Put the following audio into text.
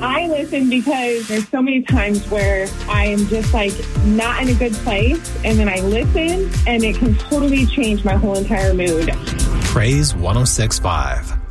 I listen because there's so many times where I am just like not in a good place, and then I listen and it can totally change my whole entire mood. Praise 106.5.